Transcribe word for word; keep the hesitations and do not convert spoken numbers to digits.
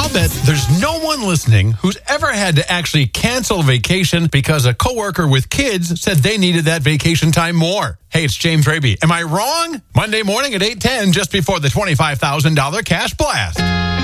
bet there's no one listening who's ever had to actually cancel vacation because a coworker with kids said they needed that vacation time more. Hey, it's James Raby. Am I wrong? Monday morning at eight ten, just before the twenty-five thousand dollars cash blast.